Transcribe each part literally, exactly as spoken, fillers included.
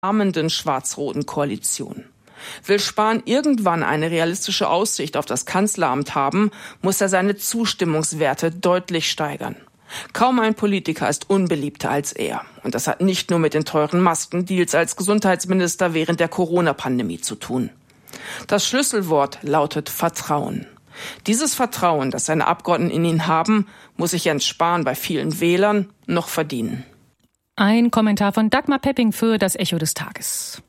armenden schwarz-roten Koalition. Will Spahn irgendwann eine realistische Aussicht auf das Kanzleramt haben, muss er seine Zustimmungswerte deutlich steigern. Kaum ein Politiker ist unbeliebter als er. Und das hat nicht nur mit den teuren Maskendeals als Gesundheitsminister während der Corona-Pandemie zu tun. Das Schlüsselwort lautet Vertrauen. Dieses Vertrauen, das seine Abgeordneten in ihn haben, muss sich Jens Spahn bei vielen Wählern noch verdienen. Ein Kommentar von Dagmar Pepping für das Echo des Tages.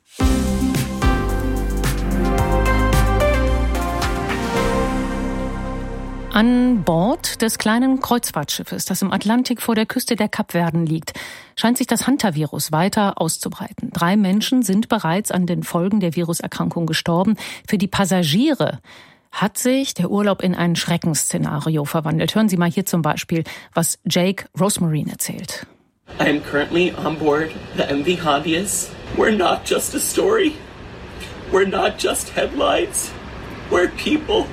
An Bord des kleinen Kreuzfahrtschiffes, das im Atlantik vor der Küste der Kapverden liegt, scheint sich das Hantavirus weiter auszubreiten. Drei Menschen sind bereits an den Folgen der Viruserkrankung gestorben. Für die Passagiere hat sich der Urlaub in ein Schreckensszenario verwandelt. Hören Sie mal hier zum Beispiel, was Jake Rosmarine erzählt. I am currently on board the M V Hondius. We're not just a story. We're not just headlines. We're people.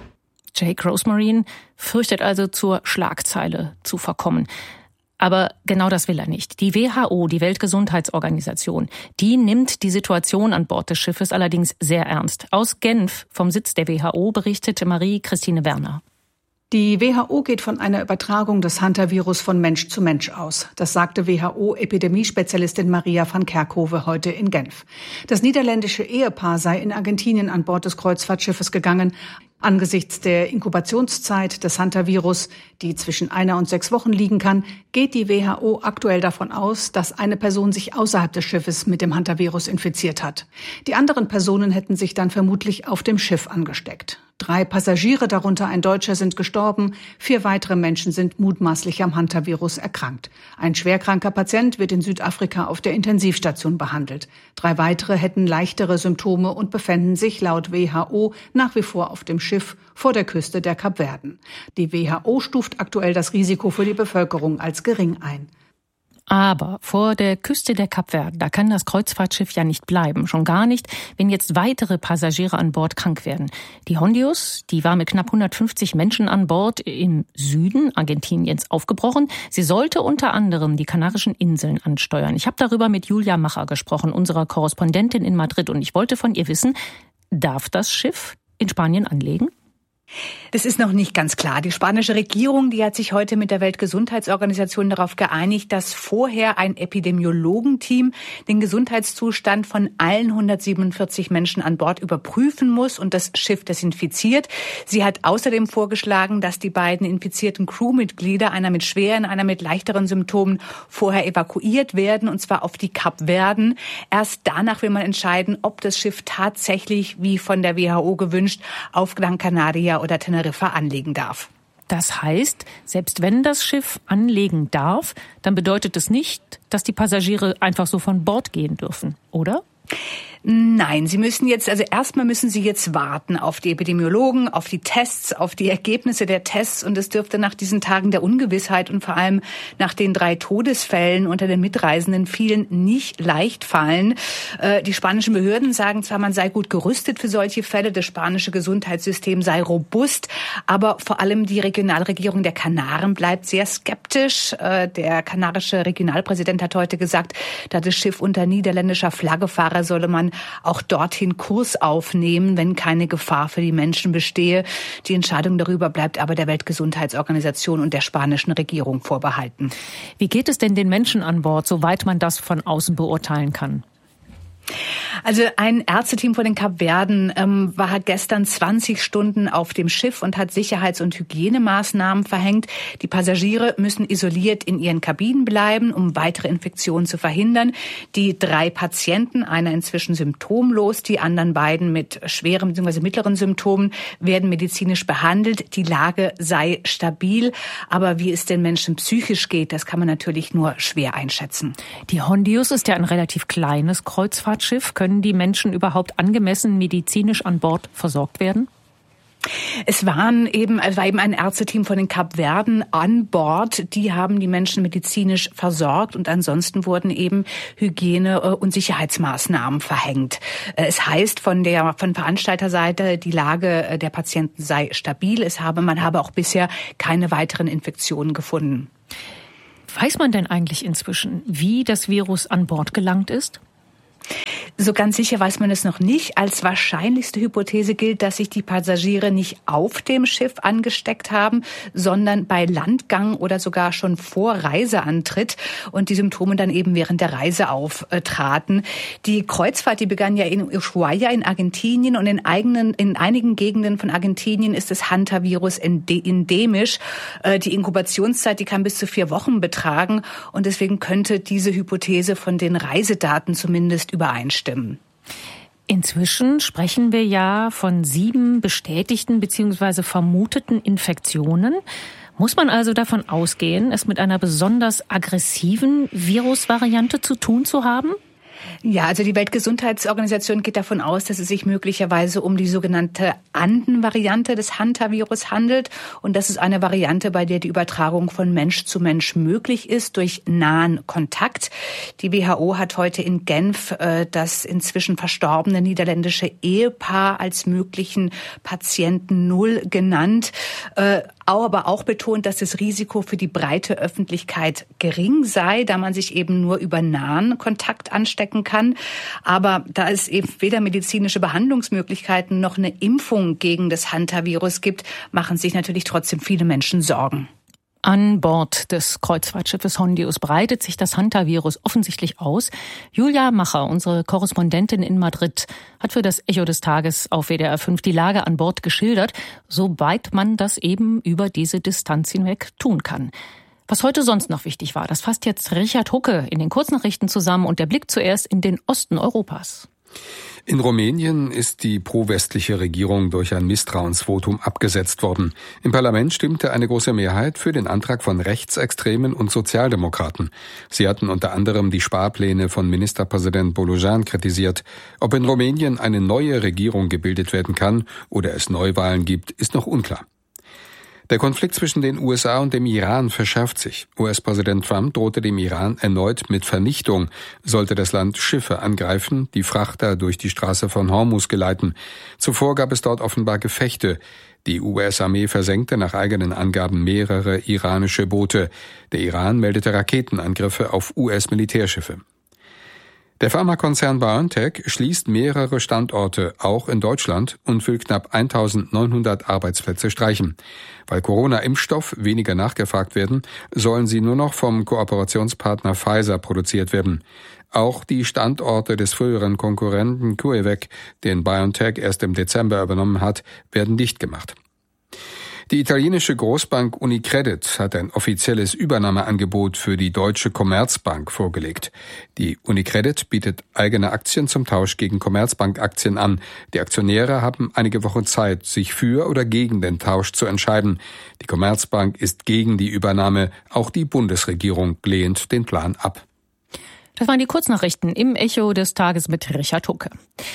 Jake Rosmarine fürchtet also, zur Schlagzeile zu verkommen. Aber genau das will er nicht. Die W H O, die Weltgesundheitsorganisation, die nimmt die Situation an Bord des Schiffes allerdings sehr ernst. Aus Genf, vom Sitz der W H O, berichtet Marie-Christine Werner. Die W H O geht von einer Übertragung des Hantavirus von Mensch zu Mensch aus. Das sagte W H O-Epidemiespezialistin Maria van Kerkhove heute in Genf. Das niederländische Ehepaar sei in Argentinien an Bord des Kreuzfahrtschiffes gegangen. Angesichts der Inkubationszeit des Hantavirus, die zwischen einer und sechs Wochen liegen kann, geht die W H O aktuell davon aus, dass eine Person sich außerhalb des Schiffes mit dem Hantavirus infiziert hat. Die anderen Personen hätten sich dann vermutlich auf dem Schiff angesteckt. Drei Passagiere, darunter ein Deutscher, sind gestorben. Vier weitere Menschen sind mutmaßlich am Hantavirus erkrankt. Ein schwerkranker Patient wird in Südafrika auf der Intensivstation behandelt. Drei weitere hätten leichtere Symptome und befänden sich laut W H O nach wie vor auf dem Schiff vor der Küste der Kapverden. Die W H O stuft aktuell das Risiko für die Bevölkerung als gering ein. Aber vor der Küste der Kapverden, da kann das Kreuzfahrtschiff ja nicht bleiben. Schon gar nicht, wenn jetzt weitere Passagiere an Bord krank werden. Die Hondius, die war mit knapp hundertfünfzig Menschen an Bord im Süden Argentiniens aufgebrochen. Sie sollte unter anderem die Kanarischen Inseln ansteuern. Ich habe darüber mit Julia Macher gesprochen, unserer Korrespondentin in Madrid. Und ich wollte von ihr wissen, darf das Schiff in Spanien anlegen? Das ist noch nicht ganz klar. Die spanische Regierung, die hat sich heute mit der Weltgesundheitsorganisation darauf geeinigt, dass vorher ein Epidemiologenteam den Gesundheitszustand von allen hundertsiebenundvierzig Menschen an Bord überprüfen muss und das Schiff desinfiziert. Sie hat außerdem vorgeschlagen, dass die beiden infizierten Crewmitglieder, einer mit schweren, einer mit leichteren Symptomen, vorher evakuiert werden, und zwar auf die Kapverden. Erst danach will man entscheiden, ob das Schiff tatsächlich, wie von der W H O gewünscht, auf Gran Canaria oder Teneriffa anlegen darf. Das heißt, selbst wenn das Schiff anlegen darf, dann bedeutet es nicht, dass die Passagiere einfach so von Bord gehen dürfen, oder? Nein, Sie müssen jetzt, also erstmal müssen Sie jetzt warten auf die Epidemiologen, auf die Tests, auf die Ergebnisse der Tests, und es dürfte nach diesen Tagen der Ungewissheit und vor allem nach den drei Todesfällen unter den Mitreisenden vielen nicht leicht fallen. Die spanischen Behörden sagen zwar, man sei gut gerüstet für solche Fälle, das spanische Gesundheitssystem sei robust, aber vor allem die Regionalregierung der Kanaren bleibt sehr skeptisch. Der kanarische Regionalpräsident hat heute gesagt, da das Schiff unter niederländischer Flagge fahre, solle man auch dorthin Kurs aufnehmen, wenn keine Gefahr für die Menschen bestehe. Die Entscheidung darüber bleibt aber der Weltgesundheitsorganisation und der spanischen Regierung vorbehalten. Wie geht es denn den Menschen an Bord, soweit man das von außen beurteilen kann? Also ein Ärzteteam von den Kapverden ähm, war gestern zwanzig Stunden auf dem Schiff und hat Sicherheits- und Hygienemaßnahmen verhängt. Die Passagiere müssen isoliert in ihren Kabinen bleiben, um weitere Infektionen zu verhindern. Die drei Patienten, einer inzwischen symptomlos, die anderen beiden mit schweren bzw. mittleren Symptomen, werden medizinisch behandelt. Die Lage sei stabil, aber wie es den Menschen psychisch geht, das kann man natürlich nur schwer einschätzen. Die Hondius ist ja ein relativ kleines Kreuzfahrtschiff. Können die Menschen überhaupt angemessen medizinisch an Bord versorgt werden? Es waren eben, es war eben ein Ärzteteam von den Kapverden an Bord. Die haben die Menschen medizinisch versorgt und ansonsten wurden eben Hygiene- und Sicherheitsmaßnahmen verhängt. Es heißt von der, von Veranstalterseite, die Lage der Patienten sei stabil. Es habe, man habe auch bisher keine weiteren Infektionen gefunden. Weiß man denn eigentlich inzwischen, wie das Virus an Bord gelangt ist? so ganz sicher weiß man es noch nicht. Als wahrscheinlichste Hypothese gilt, dass sich die Passagiere nicht auf dem Schiff angesteckt haben, sondern bei Landgang oder sogar schon vor Reiseantritt und die Symptome dann eben während der Reise auftraten. Die Kreuzfahrt, die begann ja in Ushuaia in Argentinien und in, eigenen, in einigen Gegenden von Argentinien ist das Hantavirus endemisch. Die Inkubationszeit, die kann bis zu vier Wochen betragen und deswegen könnte diese Hypothese von den Reisedaten zumindest übereinstimmen. Inzwischen sprechen wir ja von sieben bestätigten bzw. vermuteten Infektionen. Muss man also davon ausgehen, es mit einer besonders aggressiven Virusvariante zu tun zu haben? Ja, also die Weltgesundheitsorganisation geht davon aus, dass es sich möglicherweise um die sogenannte Anden-Variante des Hantavirus handelt. Und das ist eine Variante, bei der die Übertragung von Mensch zu Mensch möglich ist durch nahen Kontakt. Die W H O hat heute in Genf äh, das inzwischen verstorbene niederländische Ehepaar als möglichen Patienten Null genannt. Äh, aber auch betont, dass das Risiko für die breite Öffentlichkeit gering sei, da man sich eben nur über nahen Kontakt anstecken kann. Aber da es eben weder medizinische Behandlungsmöglichkeiten noch eine Impfung gegen das Hantavirus gibt, machen sich natürlich trotzdem viele Menschen Sorgen. An Bord des Kreuzfahrtschiffes Hondius breitet sich das Hantavirus offensichtlich aus. Julia Macher, unsere Korrespondentin in Madrid, hat für das Echo des Tages auf W D R fünf die Lage an Bord geschildert, soweit man das eben über diese Distanz hinweg tun kann. Was heute sonst noch wichtig war, das fasst jetzt Richard Hucke in den Kurznachrichten zusammen und der Blick zuerst in den Osten Europas. In Rumänien ist die pro-westliche Regierung durch ein Misstrauensvotum abgesetzt worden. Im Parlament stimmte eine große Mehrheit für den Antrag von Rechtsextremen und Sozialdemokraten. Sie hatten unter anderem die Sparpläne von Ministerpräsident Bolojan kritisiert. Ob in Rumänien eine neue Regierung gebildet werden kann oder es Neuwahlen gibt, ist noch unklar. Der Konflikt zwischen den U S A und dem Iran verschärft sich. U S-Präsident Trump drohte dem Iran erneut mit Vernichtung, sollte das Land Schiffe angreifen, die Frachter durch die Straße von Hormuz geleiten. Zuvor gab es dort offenbar Gefechte. Die U S-Armee versenkte nach eigenen Angaben mehrere iranische Boote. Der Iran meldete Raketenangriffe auf U S-Militärschiffe. Der Pharmakonzern BioNTech schließt mehrere Standorte, auch in Deutschland, und will knapp eintausendneunhundert Arbeitsplätze streichen. Weil Corona-Impfstoff weniger nachgefragt werden, sollen sie nur noch vom Kooperationspartner Pfizer produziert werden. Auch die Standorte des früheren Konkurrenten CureVac, den BioNTech erst im Dezember übernommen hat, werden dicht gemacht. Die italienische Großbank Unicredit hat ein offizielles Übernahmeangebot für die Deutsche Commerzbank vorgelegt. Die Unicredit bietet eigene Aktien zum Tausch gegen Commerzbank-Aktien an. Die Aktionäre haben einige Wochen Zeit, sich für oder gegen den Tausch zu entscheiden. Die Commerzbank ist gegen die Übernahme. Auch die Bundesregierung lehnt den Plan ab. Das waren die Kurznachrichten im Echo des Tages mit Richard Hucke.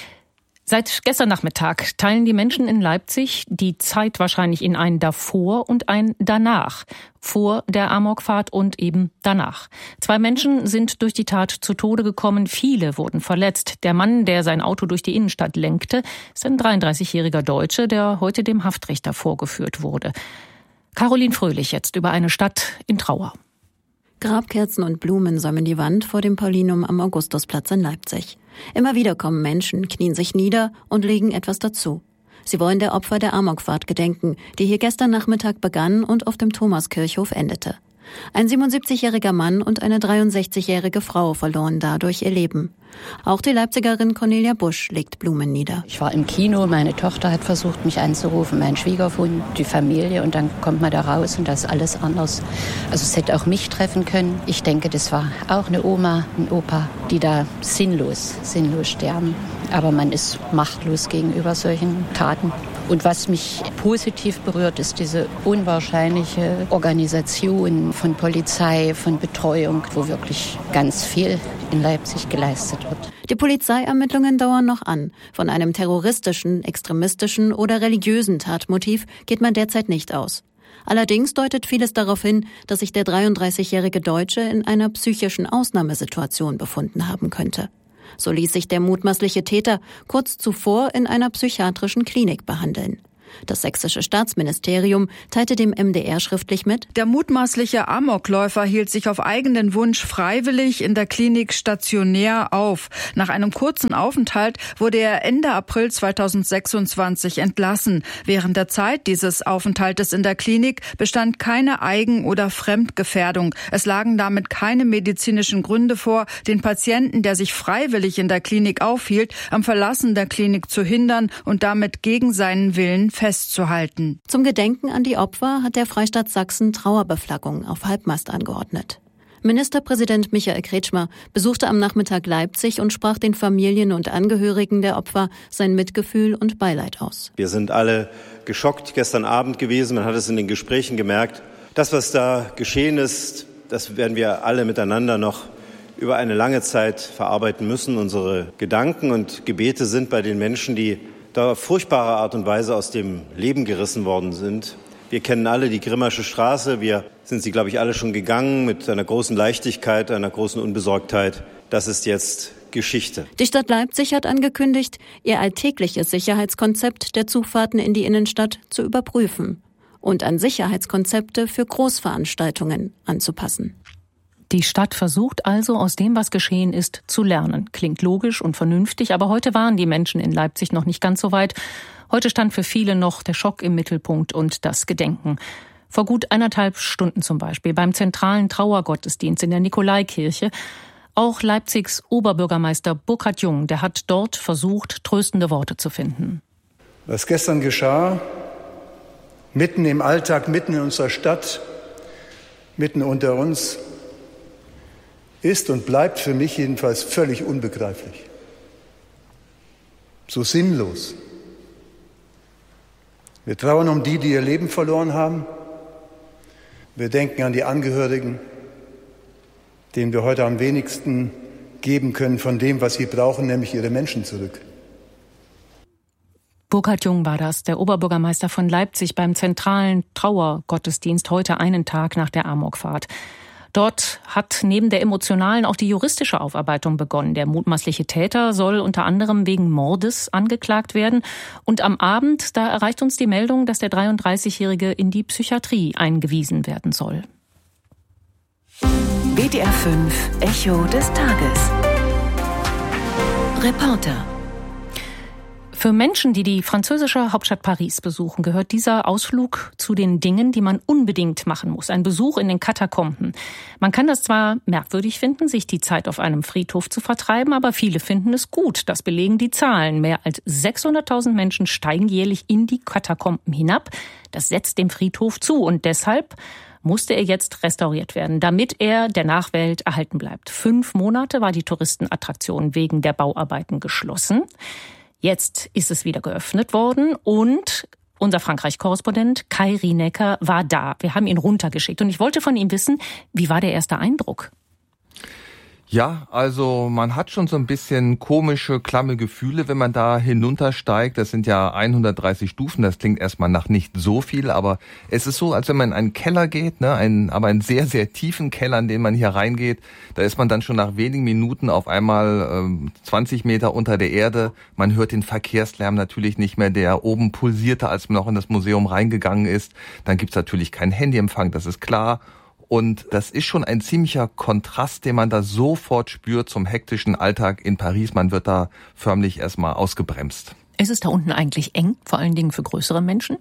Seit gestern Nachmittag teilen die Menschen in Leipzig die Zeit wahrscheinlich in ein Davor und ein Danach. Vor der Amokfahrt und eben danach. Zwei Menschen sind durch die Tat zu Tode gekommen, viele wurden verletzt. Der Mann, der sein Auto durch die Innenstadt lenkte, ist ein dreiunddreißigjähriger Deutsche, der heute dem Haftrichter vorgeführt wurde. Caroline Fröhlich jetzt über eine Stadt in Trauer. Grabkerzen und Blumen säumen die Wand vor dem Paulinum am Augustusplatz in Leipzig. Immer wieder kommen Menschen, knien sich nieder und legen etwas dazu. Sie wollen der Opfer der Amokfahrt gedenken, die hier gestern Nachmittag begann und auf dem Thomaskirchhof endete. Ein siebenundsiebzigjähriger Mann und eine dreiundsechzigjährige Frau verloren dadurch ihr Leben. Auch die Leipzigerin Cornelia Busch legt Blumen nieder. Ich war im Kino, meine Tochter hat versucht, mich anzurufen, mein Schwiegersohn, die Familie, und dann kommt man da raus und das ist alles anders. Also es hätte auch mich treffen können. Ich denke, das war auch eine Oma, ein Opa, die da sinnlos, sinnlos sterben. Aber man ist machtlos gegenüber solchen Taten. Und was mich positiv berührt, ist diese unwahrscheinliche Organisation von Polizei, von Betreuung, wo wirklich ganz viel in Leipzig geleistet wird. Die Polizeiermittlungen dauern noch an. Von einem terroristischen, extremistischen oder religiösen Tatmotiv geht man derzeit nicht aus. Allerdings deutet vieles darauf hin, dass sich der dreiunddreißigjährige Deutsche in einer psychischen Ausnahmesituation befunden haben könnte. So ließ sich der mutmaßliche Täter kurz zuvor in einer psychiatrischen Klinik behandeln. Das sächsische Staatsministerium teilte dem M D R schriftlich mit: Der mutmaßliche Amokläufer hielt sich auf eigenen Wunsch freiwillig in der Klinik stationär auf. Nach einem kurzen Aufenthalt wurde er Ende April zweitausendsechsundzwanzig entlassen. Während der Zeit dieses Aufenthaltes in der Klinik bestand keine Eigen- oder Fremdgefährdung. Es lagen damit keine medizinischen Gründe vor, den Patienten, der sich freiwillig in der Klinik aufhielt, am Verlassen der Klinik zu hindern und damit gegen seinen Willen festzuhalten. Zum Gedenken an die Opfer hat der Freistaat Sachsen Trauerbeflaggung auf Halbmast angeordnet. Ministerpräsident Michael Kretschmer besuchte am Nachmittag Leipzig und sprach den Familien und Angehörigen der Opfer sein Mitgefühl und Beileid aus. Wir sind alle geschockt gestern Abend gewesen. Man hat es in den Gesprächen gemerkt. Das, was da geschehen ist, das werden wir alle miteinander noch über eine lange Zeit verarbeiten müssen. Unsere Gedanken und Gebete sind bei den Menschen, die da auf furchtbare Art und Weise aus dem Leben gerissen worden sind. Wir kennen alle die Grimmersche Straße. Wir sind sie, glaube ich, alle schon gegangen mit einer großen Leichtigkeit, einer großen Unbesorgtheit. Das ist jetzt Geschichte. Die Stadt Leipzig hat angekündigt, ihr alltägliches Sicherheitskonzept der Zugfahrten in die Innenstadt zu überprüfen und an Sicherheitskonzepte für Großveranstaltungen anzupassen. Die Stadt versucht also, aus dem, was geschehen ist, zu lernen. Klingt logisch und vernünftig, aber heute waren die Menschen in Leipzig noch nicht ganz so weit. Heute stand für viele noch der Schock im Mittelpunkt und das Gedenken. Vor gut eineinhalb Stunden zum Beispiel beim zentralen Trauergottesdienst in der Nikolaikirche. Auch Leipzigs Oberbürgermeister Burkhard Jung, der hat dort versucht, tröstende Worte zu finden. Was gestern geschah, mitten im Alltag, mitten in unserer Stadt, mitten unter uns, ist und bleibt für mich jedenfalls völlig unbegreiflich. So sinnlos. Wir trauern um die, die ihr Leben verloren haben. Wir denken an die Angehörigen, denen wir heute am wenigsten geben können von dem, was sie brauchen, nämlich ihre Menschen zurück. Burkhard Jung war das, der Oberbürgermeister von Leipzig beim zentralen Trauergottesdienst heute einen Tag nach der Amokfahrt. Dort hat neben der emotionalen auch die juristische Aufarbeitung begonnen. Der mutmaßliche Täter soll unter anderem wegen Mordes angeklagt werden. Und am Abend, da erreicht uns die Meldung, dass der dreiunddreißigjährige in die Psychiatrie eingewiesen werden soll. W D R fünf Echo des Tages. Reporter. Für Menschen, die die französische Hauptstadt Paris besuchen, gehört dieser Ausflug zu den Dingen, die man unbedingt machen muss. Ein Besuch in den Katakomben. Man kann das zwar merkwürdig finden, sich die Zeit auf einem Friedhof zu vertreiben, aber viele finden es gut. Das belegen die Zahlen. Mehr als sechshunderttausend Menschen steigen jährlich in die Katakomben hinab. Das setzt dem Friedhof zu und deshalb musste er jetzt restauriert werden, damit er der Nachwelt erhalten bleibt. Fünf Monate war die Touristenattraktion wegen der Bauarbeiten geschlossen. Jetzt ist es wieder geöffnet worden und unser Frankreich-Korrespondent Kai Rienecker war da. Wir haben ihn runtergeschickt und ich wollte von ihm wissen, wie war der erste Eindruck? Ja, also man hat schon so ein bisschen komische, klamme Gefühle, wenn man da hinuntersteigt. Das sind ja hundertdreißig Stufen, das klingt erstmal nach nicht so viel, aber es ist so, als wenn man in einen Keller geht, ne, einen, aber einen sehr, sehr tiefen Keller, in den man hier reingeht. Da ist man dann schon nach wenigen Minuten auf einmal ähm, zwanzig Meter unter der Erde. Man hört den Verkehrslärm natürlich nicht mehr, der oben pulsierte, als man noch in das Museum reingegangen ist. Dann gibt's natürlich keinen Handyempfang, das ist klar. Und das ist schon ein ziemlicher Kontrast, den man da sofort spürt zum hektischen Alltag in Paris. Man wird da förmlich erstmal ausgebremst. Ist es da unten eigentlich eng, vor allen Dingen für größere Menschen?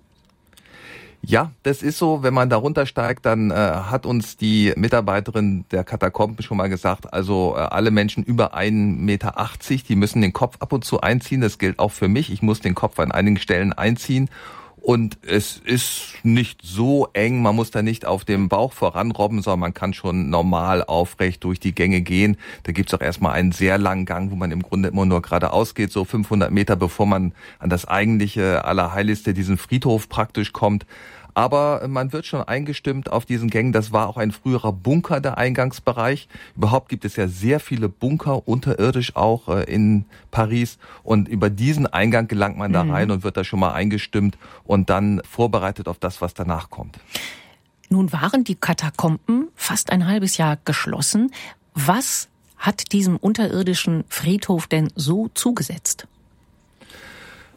Ja, das ist so. Wenn man da runtersteigt, dann äh, hat uns die Mitarbeiterin der Katakomben schon mal gesagt, also äh, alle Menschen über ein Meter achtzig, die müssen den Kopf ab und zu einziehen. Das gilt auch für mich. Ich muss den Kopf an einigen Stellen einziehen. Und es ist nicht so eng, man muss da nicht auf dem Bauch voranrobben, sondern man kann schon normal aufrecht durch die Gänge gehen. Da gibt's auch erstmal einen sehr langen Gang, wo man im Grunde immer nur geradeaus geht, so fünfhundert Meter, bevor man an das eigentliche Allerheiligste, diesen Friedhof praktisch kommt. Aber man wird schon eingestimmt auf diesen Gängen. Das war auch ein früherer Bunker, der Eingangsbereich. Überhaupt gibt es ja sehr viele Bunker, unterirdisch auch äh, in Paris. Und über diesen Eingang gelangt man da rein mhm. und wird da schon mal eingestimmt und dann vorbereitet auf das, was danach kommt. Nun waren die Katakomben fast ein halbes Jahr geschlossen. Was hat diesem unterirdischen Friedhof denn so zugesetzt?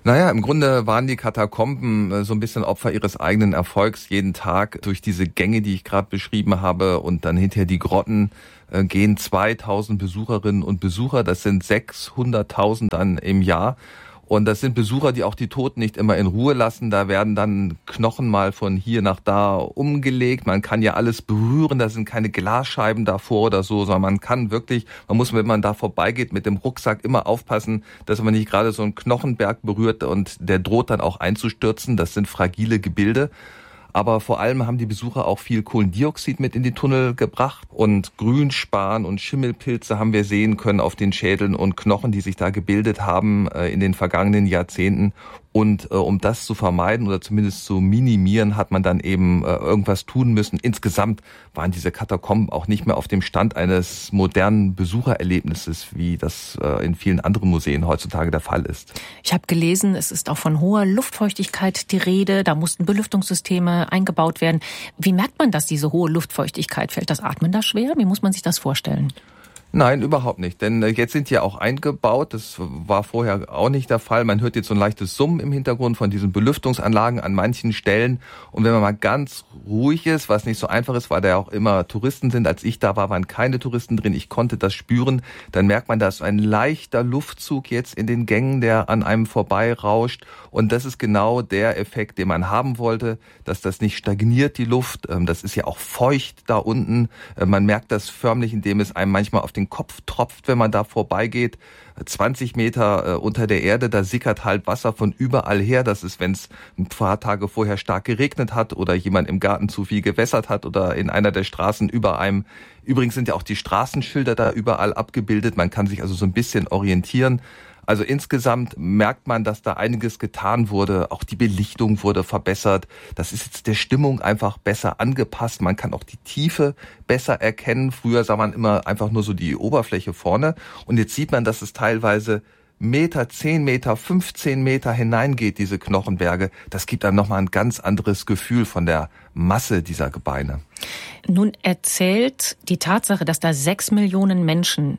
Naja, im Grunde waren die Katakomben so ein bisschen Opfer ihres eigenen Erfolgs. Jeden Tag durch diese Gänge, die ich gerade beschrieben habe, und dann hinterher die Grotten, äh, gehen zweitausend Besucherinnen und Besucher. Das sind sechshunderttausend dann im Jahr. Und das sind Besucher, die auch die Toten nicht immer in Ruhe lassen. Da werden dann Knochen mal von hier nach da umgelegt. Man kann ja alles berühren. Da sind keine Glasscheiben davor oder so, sondern man kann wirklich, man muss, wenn man da vorbeigeht, mit dem Rucksack immer aufpassen, dass man nicht gerade so einen Knochenberg berührt und der droht dann auch einzustürzen. Das sind fragile Gebilde. Aber vor allem haben die Besucher auch viel Kohlendioxid mit in die Tunnel gebracht und Grünspan und Schimmelpilze haben wir sehen können auf den Schädeln und Knochen, die sich da gebildet haben äh, in den vergangenen Jahrzehnten. Und äh, um das zu vermeiden oder zumindest zu minimieren, hat man dann eben äh, irgendwas tun müssen. Insgesamt waren diese Katakomben auch nicht mehr auf dem Stand eines modernen Besuchererlebnisses, wie das äh, in vielen anderen Museen heutzutage der Fall ist. Ich habe gelesen, es ist auch von hoher Luftfeuchtigkeit die Rede. Da mussten Belüftungssysteme eingebaut werden. Wie merkt man das, diese hohe Luftfeuchtigkeit? Fällt das Atmen da schwer? Wie muss man sich das vorstellen? Nein, überhaupt nicht, denn jetzt sind die ja auch eingebaut, das war vorher auch nicht der Fall. Man hört jetzt so ein leichtes Summen im Hintergrund von diesen Belüftungsanlagen an manchen Stellen und wenn man mal ganz ruhig ist, was nicht so einfach ist, weil da ja auch immer Touristen sind, als ich da war, waren keine Touristen drin, ich konnte das spüren, dann merkt man, da ist ein leichter Luftzug jetzt in den Gängen, der an einem vorbeirauscht und das ist genau der Effekt, den man haben wollte, dass das nicht stagniert, die Luft, das ist ja auch feucht da unten, man merkt das förmlich, indem es einem manchmal auf den Kopf tropft, wenn man da vorbeigeht. zwanzig Meter äh, unter der Erde, da sickert halt Wasser von überall her. Das ist, wenn es ein paar Tage vorher stark geregnet hat oder jemand im Garten zu viel gewässert hat oder in einer der Straßen über einem. Übrigens sind ja auch die Straßenschilder da überall abgebildet. Man kann sich also so ein bisschen orientieren. Also insgesamt merkt man, dass da einiges getan wurde. Auch die Belichtung wurde verbessert. Das ist jetzt der Stimmung einfach besser angepasst. Man kann auch die Tiefe besser erkennen. Früher sah man immer einfach nur so die Oberfläche vorne. Und jetzt sieht man, dass es teilweise Meter, zehn Meter, fünfzehn Meter hineingeht, diese Knochenberge. Das gibt einem nochmal ein ganz anderes Gefühl von der Masse dieser Gebeine. Nun erzählt die Tatsache, dass da sechs Millionen Menschen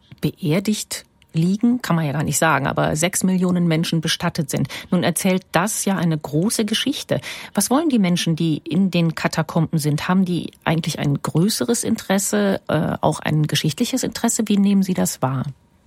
beerdigt liegen, kann man ja gar nicht sagen, aber sechs Millionen Menschen bestattet sind. Nun erzählt das ja eine große Geschichte. Was wollen die Menschen, die in den Katakomben sind? Haben die eigentlich ein größeres Interesse, äh, auch ein geschichtliches Interesse? Wie nehmen Sie das wahr?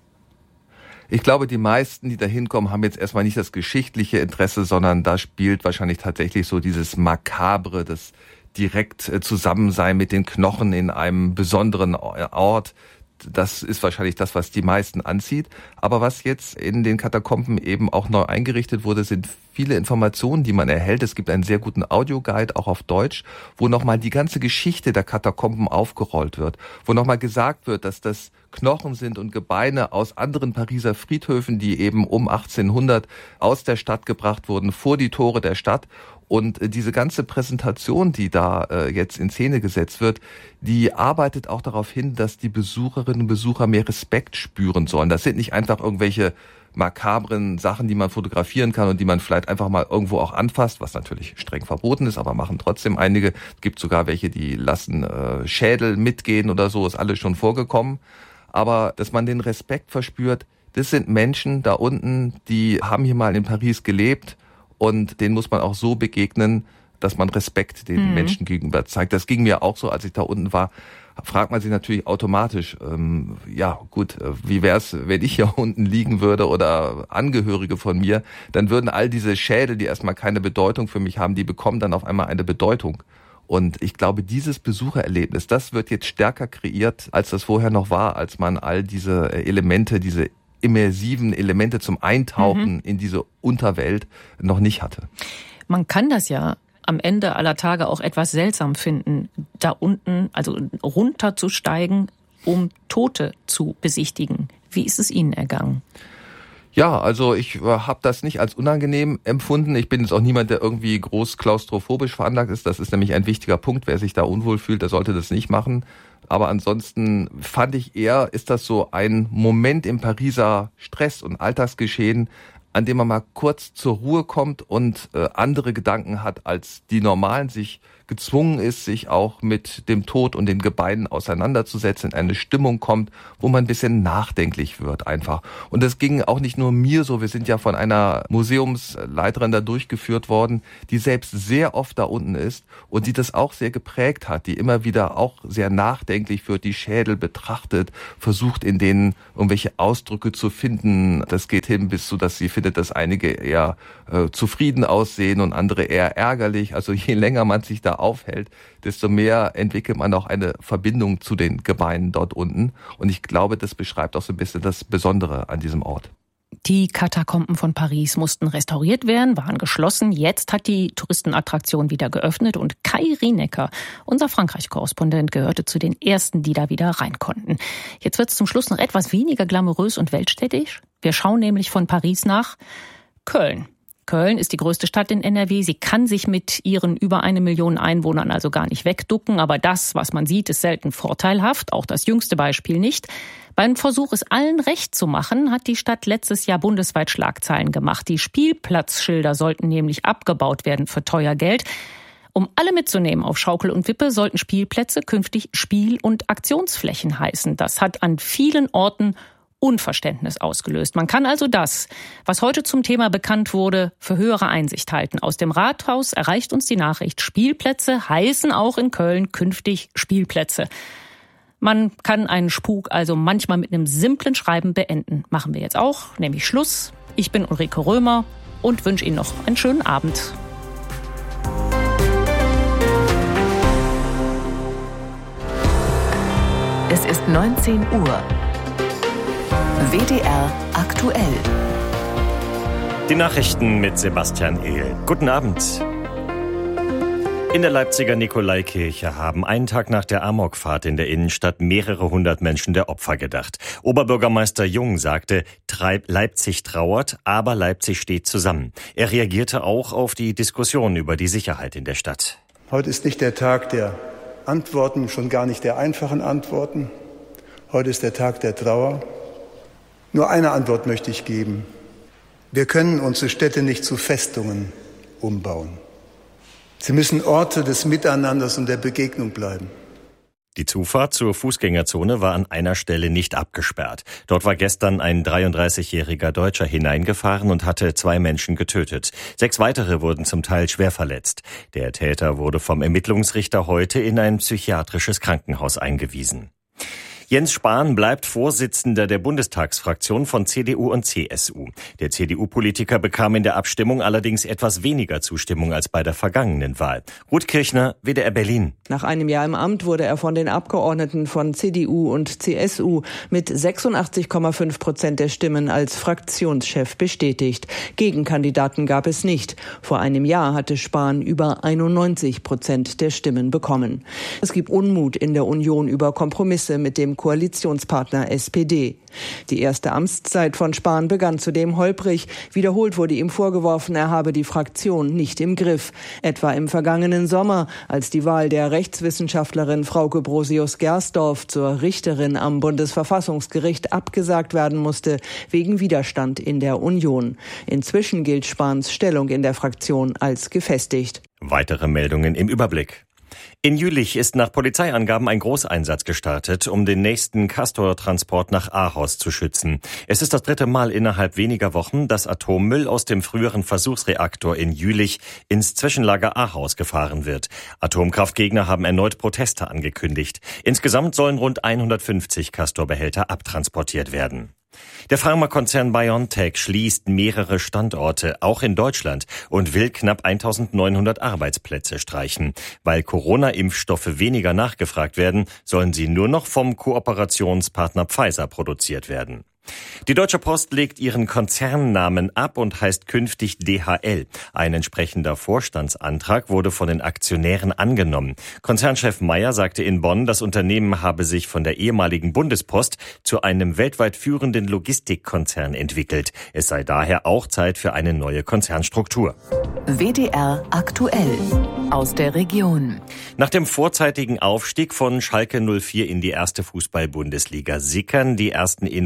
Ich glaube, die meisten, die da hinkommen, haben jetzt erstmal nicht das geschichtliche Interesse, sondern da spielt wahrscheinlich tatsächlich so dieses Makabre, das direkt Zusammensein mit den Knochen in einem besonderen Ort. Das ist wahrscheinlich das, was die meisten anzieht. Aber was jetzt in den Katakomben eben auch neu eingerichtet wurde, sind viele Informationen, die man erhält. Es gibt einen sehr guten Audioguide, auch auf Deutsch, wo nochmal die ganze Geschichte der Katakomben aufgerollt wird. Wo nochmal gesagt wird, dass das Knochen sind und Gebeine aus anderen Pariser Friedhöfen, die eben um achtzehnhundert aus der Stadt gebracht wurden, vor die Tore der Stadt. Und diese ganze Präsentation, die da äh, jetzt in Szene gesetzt wird, die arbeitet auch darauf hin, dass die Besucherinnen und Besucher mehr Respekt spüren sollen. Das sind nicht einfach irgendwelche makabren Sachen, die man fotografieren kann und die man vielleicht einfach mal irgendwo auch anfasst, was natürlich streng verboten ist, aber machen trotzdem einige. Es gibt sogar welche, die lassen äh, Schädel mitgehen oder so, ist alles schon vorgekommen. Aber dass man den Respekt verspürt, das sind Menschen da unten, die haben hier mal in Paris gelebt. Und denen muss man auch so begegnen, dass man Respekt den mhm. Menschen gegenüber zeigt. Das ging mir auch so, als ich da unten war. Fragt man sich natürlich automatisch, ähm, ja gut, wie wär's, wenn ich hier unten liegen würde oder Angehörige von mir, dann würden all diese Schädel, die erstmal keine Bedeutung für mich haben, die bekommen dann auf einmal eine Bedeutung. Und ich glaube, dieses Besuchererlebnis, das wird jetzt stärker kreiert, als das vorher noch war, als man all diese Elemente, diese immersiven Elemente zum Eintauchen mhm. in diese Unterwelt noch nicht hatte. Man kann das ja am Ende aller Tage auch etwas seltsam finden, da unten, also runterzusteigen, um Tote zu besichtigen. Wie ist es Ihnen ergangen? Ja, also ich habe das nicht als unangenehm empfunden. Ich bin jetzt auch niemand, der irgendwie groß klaustrophobisch veranlagt ist. Das ist nämlich ein wichtiger Punkt. Wer sich da unwohl fühlt, der sollte das nicht machen. Aber ansonsten fand ich eher, ist das so ein Moment im Pariser Stress- und Alltagsgeschehen, an dem man mal kurz zur Ruhe kommt und äh, andere Gedanken hat, als die normalen, sich gezwungen ist, sich auch mit dem Tod und den Gebeinen auseinanderzusetzen, in eine Stimmung kommt, wo man ein bisschen nachdenklich wird einfach. Und das ging auch nicht nur mir so, wir sind ja von einer Museumsleiterin da durchgeführt worden, die selbst sehr oft da unten ist und die das auch sehr geprägt hat, die immer wieder auch sehr nachdenklich wird, die Schädel betrachtet, versucht in denen irgendwelche Ausdrücke zu finden. Das geht hin bis zu, dass sie findet, dass einige eher äh, zufrieden aussehen und andere eher ärgerlich. Also je länger man sich da aufhält, desto mehr entwickelt man auch eine Verbindung zu den Gebeinen dort unten. Und ich glaube, das beschreibt auch so ein bisschen das Besondere an diesem Ort. Die Katakomben von Paris mussten restauriert werden, waren geschlossen. Jetzt hat die Touristenattraktion wieder geöffnet und Kai Rienecker, unser Frankreich-Korrespondent, gehörte zu den ersten, die da wieder rein konnten. Jetzt wird es zum Schluss noch etwas weniger glamourös und weltstädtisch. Wir schauen nämlich von Paris nach Köln. Köln ist die größte Stadt in N R W. Sie kann sich mit ihren über eine Million Einwohnern also gar nicht wegducken. Aber das, was man sieht, ist selten vorteilhaft. Auch das jüngste Beispiel nicht. Beim Versuch, es allen recht zu machen, hat die Stadt letztes Jahr bundesweit Schlagzeilen gemacht. Die Spielplatzschilder sollten nämlich abgebaut werden für teuer Geld. Um alle mitzunehmen auf Schaukel und Wippe, sollten Spielplätze künftig Spiel- und Aktionsflächen heißen. Das hat an vielen Orten Unverständnis ausgelöst. Man kann also das, was heute zum Thema bekannt wurde, für höhere Einsicht halten. Aus dem Rathaus erreicht uns die Nachricht, Spielplätze heißen auch in Köln künftig Spielplätze. Man kann einen Spuk also manchmal mit einem simplen Schreiben beenden. Machen wir jetzt auch, nämlich Schluss. Ich bin Ulrike Römer und wünsche Ihnen noch einen schönen Abend. Es ist neunzehn Uhr. W D R aktuell. Die Nachrichten mit Sebastian Ehl. Guten Abend. In der Leipziger Nikolaikirche haben einen Tag nach der Amokfahrt in der Innenstadt mehrere hundert Menschen der Opfer gedacht. Oberbürgermeister Jung sagte, Leipzig trauert, aber Leipzig steht zusammen. Er reagierte auch auf die Diskussion über die Sicherheit in der Stadt. Heute ist nicht der Tag der Antworten, schon gar nicht der einfachen Antworten. Heute ist der Tag der Trauer. Nur eine Antwort möchte ich geben. Wir können unsere Städte nicht zu Festungen umbauen. Sie müssen Orte des Miteinanders und der Begegnung bleiben. Die Zufahrt zur Fußgängerzone war an einer Stelle nicht abgesperrt. Dort war gestern ein dreiunddreißigjähriger Deutscher hineingefahren und hatte zwei Menschen getötet. Sechs weitere wurden zum Teil schwer verletzt. Der Täter wurde vom Ermittlungsrichter heute in ein psychiatrisches Krankenhaus eingewiesen. Jens Spahn bleibt Vorsitzender der Bundestagsfraktion von C D U und C S U. Der C D U-Politiker bekam in der Abstimmung allerdings etwas weniger Zustimmung als bei der vergangenen Wahl. Ruth Kirchner, W D R Berlin. Nach einem Jahr im Amt wurde er von den Abgeordneten von C D U und C S U mit sechsundachtzig Komma fünf Prozent der Stimmen als Fraktionschef bestätigt. Gegenkandidaten gab es nicht. Vor einem Jahr hatte Spahn über einundneunzig Prozent der Stimmen bekommen. Es gibt Unmut in der Union über Kompromisse mit dem Koalitionspartner S P D. Die erste Amtszeit von Spahn begann zudem holprig. Wiederholt wurde ihm vorgeworfen, er habe die Fraktion nicht im Griff. Etwa im vergangenen Sommer, als die Wahl der Rechtswissenschaftlerin Frauke Brosius-Gersdorf zur Richterin am Bundesverfassungsgericht abgesagt werden musste, wegen Widerstand in der Union. Inzwischen gilt Spahns Stellung in der Fraktion als gefestigt. Weitere Meldungen im Überblick. In Jülich ist nach Polizeiangaben ein Großeinsatz gestartet, um den nächsten Castor-Transport nach Ahaus zu schützen. Es ist das dritte Mal innerhalb weniger Wochen, dass Atommüll aus dem früheren Versuchsreaktor in Jülich ins Zwischenlager Ahaus gefahren wird. Atomkraftgegner haben erneut Proteste angekündigt. Insgesamt sollen rund hundertfünfzig Castor-Behälter abtransportiert werden. Der Pharmakonzern BioNTech schließt mehrere Standorte, auch in Deutschland, und will knapp eintausendneunhundert Arbeitsplätze streichen. Weil Corona-Impfstoffe weniger nachgefragt werden, sollen sie nur noch vom Kooperationspartner Pfizer produziert werden. Die Deutsche Post legt ihren Konzernnamen ab und heißt künftig D H L. Ein entsprechender Vorstandsantrag wurde von den Aktionären angenommen. Konzernchef Meyer sagte in Bonn, das Unternehmen habe sich von der ehemaligen Bundespost zu einem weltweit führenden Logistikkonzern entwickelt. Es sei daher auch Zeit für eine neue Konzernstruktur. W D R aktuell aus der Region. Nach dem vorzeitigen Aufstieg von Schalke null vier in die erste Fußball-Bundesliga sickern die ersten Infos zur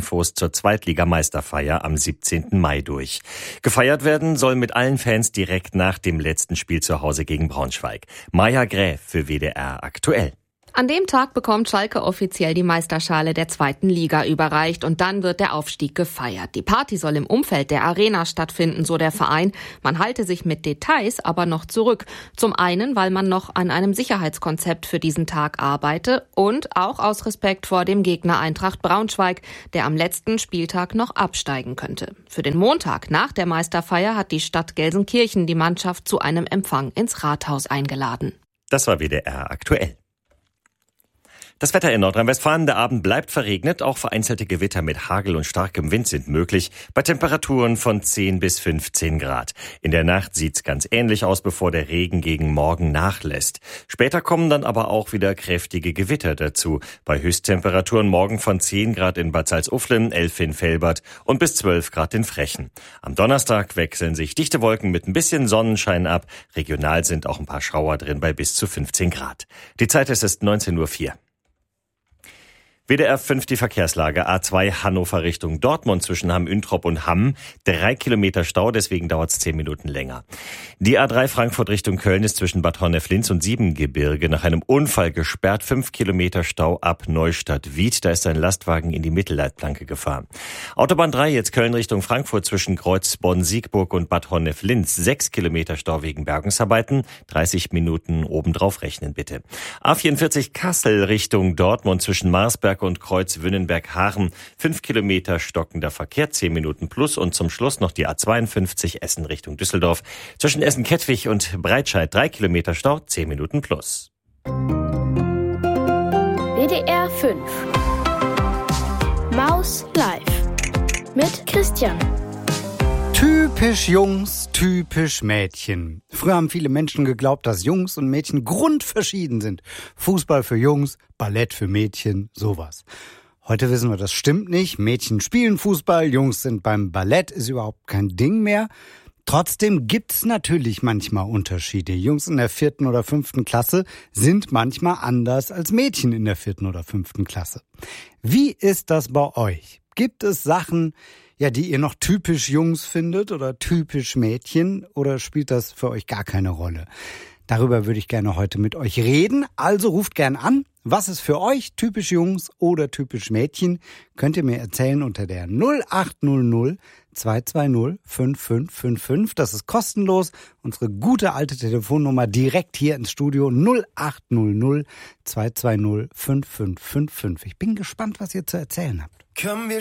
zur Zweitligameisterfeier am siebzehnten Mai durch. Gefeiert werden soll mit allen Fans direkt nach dem letzten Spiel zu Hause gegen Braunschweig. Maja Gräf für W D R aktuell. An dem Tag bekommt Schalke offiziell die Meisterschale der zweiten Liga überreicht und dann wird der Aufstieg gefeiert. Die Party soll im Umfeld der Arena stattfinden, so der Verein. Man halte sich mit Details aber noch zurück. Zum einen, weil man noch an einem Sicherheitskonzept für diesen Tag arbeite und auch aus Respekt vor dem Gegner Eintracht Braunschweig, der am letzten Spieltag noch absteigen könnte. Für den Montag nach der Meisterfeier hat die Stadt Gelsenkirchen die Mannschaft zu einem Empfang ins Rathaus eingeladen. Das war W D R aktuell. Das Wetter in Nordrhein-Westfalen, der Abend bleibt verregnet, auch vereinzelte Gewitter mit Hagel und starkem Wind sind möglich, bei Temperaturen von zehn bis fünfzehn Grad. In der Nacht sieht's ganz ähnlich aus, bevor der Regen gegen morgen nachlässt. Später kommen dann aber auch wieder kräftige Gewitter dazu, bei Höchsttemperaturen morgen von zehn Grad in Bad Salzuflen, elf in Velbert und bis zwölf Grad in Frechen. Am Donnerstag wechseln sich dichte Wolken mit ein bisschen Sonnenschein ab, regional sind auch ein paar Schauer drin bei bis zu fünfzehn Grad. Die Zeit ist es neunzehn Uhr vier. W D R fünf die Verkehrslage. A zwei Hannover Richtung Dortmund zwischen Hamm-Üntrop und Hamm. Drei Kilometer Stau, deswegen dauert es zehn Minuten länger. Die A drei Frankfurt Richtung Köln ist zwischen Bad Honnef-Linz und Siebengebirge nach einem Unfall gesperrt. Fünf Kilometer Stau ab Neustadt-Wied. Da ist ein Lastwagen in die Mittelleitplanke gefahren. Autobahn drei jetzt Köln Richtung Frankfurt zwischen Kreuz, Bonn, Siegburg und Bad Honnef-Linz. Sechs Kilometer Stau wegen Bergungsarbeiten. dreißig Minuten obendrauf rechnen bitte. A vierundvierzig Kassel Richtung Dortmund zwischen Marsberg und Kreuz Wünnenberg-Haaren. Fünf Kilometer stockender Verkehr, zehn Minuten plus. Und zum Schluss noch die A zweiundfünfzig Essen Richtung Düsseldorf. Zwischen Essen-Kettwig und Breitscheid drei Kilometer Stau, zehn Minuten plus. W D R fünf Maus live mit Christian. Typisch Jungs, typisch Mädchen. Früher haben viele Menschen geglaubt, dass Jungs und Mädchen grundverschieden sind. Fußball für Jungs, Ballett für Mädchen, sowas. Heute wissen wir, das stimmt nicht. Mädchen spielen Fußball, Jungs sind beim Ballett, ist überhaupt kein Ding mehr. Trotzdem gibt's natürlich manchmal Unterschiede. Jungs in der vierten oder fünften Klasse sind manchmal anders als Mädchen in der vierten oder fünften Klasse. Wie ist das bei euch? Gibt es Sachen, ja, die ihr noch typisch Jungs findet oder typisch Mädchen, oder spielt das für euch gar keine Rolle? Darüber würde ich gerne heute mit euch reden. Also ruft gern an. Was ist für euch typisch Jungs oder typisch Mädchen? Könnt ihr mir erzählen unter der null acht null null zwei zwei null fünf fünf fünf fünf. Das ist kostenlos. Unsere gute alte Telefonnummer direkt hier ins Studio null acht null null zwei zwei null fünf fünf fünf fünf. Ich bin gespannt, was ihr zu erzählen habt. Können wir